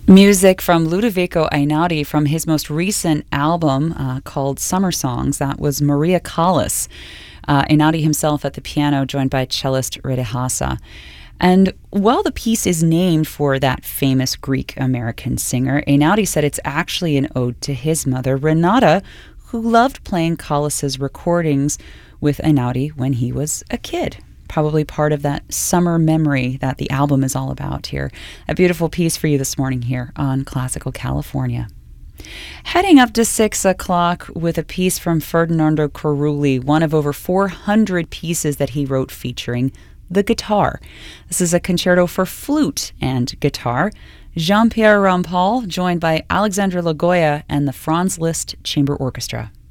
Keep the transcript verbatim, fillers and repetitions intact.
Music from Ludovico Einaudi from his most recent album uh, called Summer Songs. That was Maria Callas. Uh, Einaudi himself at the piano, joined by cellist Rede Haase. And while the piece is named for that famous Greek-American singer, Einaudi said it's actually an ode to his mother, Renata, who loved playing Callas's recordings with Einaudi when he was a kid. Probably part of that summer memory that the album is all about here. A beautiful piece for you this morning here on Classical California. Heading up to six o'clock with a piece from Ferdinando Carulli, one of over four hundred pieces that he wrote featuring the guitar. This is a concerto for flute and guitar. Jean-Pierre Rampal, joined by Alexandre Lagoya and the Franz Liszt Chamber Orchestra.